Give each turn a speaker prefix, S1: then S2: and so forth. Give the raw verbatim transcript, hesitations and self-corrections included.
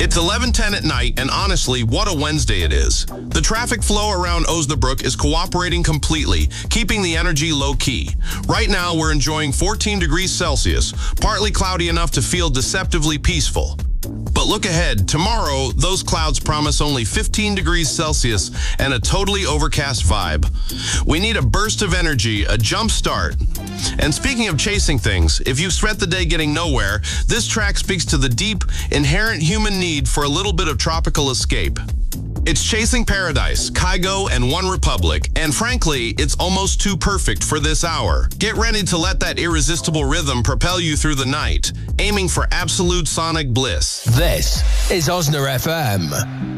S1: It's eleven ten at night, and honestly, what a Wednesday it is. The traffic flow around Osnabrück is cooperating completely, keeping the energy low-key. Right now, we're enjoying fourteen degrees Celsius, partly cloudy enough to feel deceptively peaceful. But look ahead. Tomorrow, those clouds promise only fifteen degrees Celsius and a totally overcast vibe. We need a burst of energy, a jump start. And speaking of chasing things, if you've spent the day getting nowhere, this track speaks to the deep, inherent human need for a little bit of tropical escape. It's Chasing Paradise, Kygo, and One Republic, and frankly, it's almost too perfect for this hour. Get ready to let that irresistible rhythm propel you through the night, aiming for absolute sonic bliss.
S2: This is Osna F M.